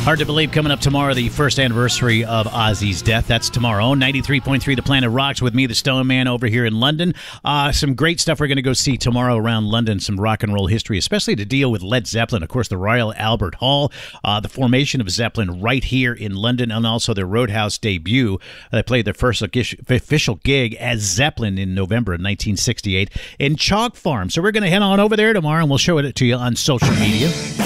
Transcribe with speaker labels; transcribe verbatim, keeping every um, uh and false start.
Speaker 1: Hard to believe coming up tomorrow, the first anniversary of Ozzy's death. That's tomorrow. ninety-three point three The Planet Rocks with me, the Stone Man, over here in London. Uh, some great stuff we're going to go see tomorrow around London. Some rock and roll history, especially to deal with Led Zeppelin. Of course, the Royal Albert Hall, uh, the formation of Zeppelin right here in London, and also their Roadhouse debut. They played their first official gig as Zeppelin in November of nineteen sixty-eight in Chalk Farm. So we're going to head on over there tomorrow, and we'll show it to you on social media.